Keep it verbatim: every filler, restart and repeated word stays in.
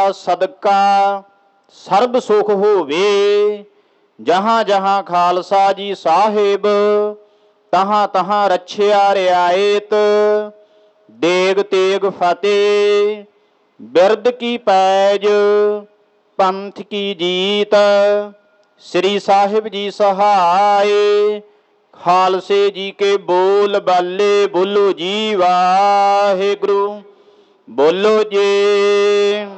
सदका सर्ब सुख होवे। जहाँ जहाँ खालसा जी साहिब तहाँ तहाँ रछिया रियायत। देग तेग फतेह बिरद की पैज पंथ की जीत। श्री साहिब जी सहाय खालसे जी के बोल बाले बोलो जी वाहिगुरु बोलो जी।